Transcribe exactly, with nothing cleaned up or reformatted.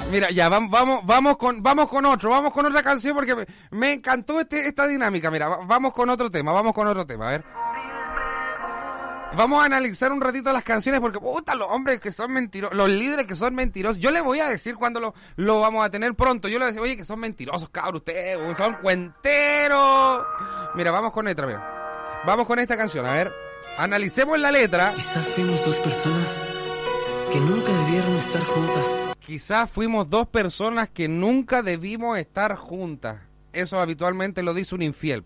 Mira, ya, vamos, vamos, vamos con, vamos con otro, vamos con otra canción porque me, me encantó este, esta dinámica. Mira, va- vamos con otro tema, vamos con otro tema, a ver. Vamos a analizar un ratito las canciones porque, puta, los hombres que son mentirosos, los líderes que son mentirosos. Yo les voy a decir cuando lo, lo vamos a tener pronto. Yo les voy a decir, oye, que son mentirosos, cabros, ustedes, son cuenteros. Mira, vamos con esta, mira. Vamos con esta canción, a ver. Analicemos la letra. Quizás fuimos dos personas que nunca debieron estar juntas. Quizás fuimos dos personas que nunca debimos estar juntas. Eso habitualmente lo dice un infiel.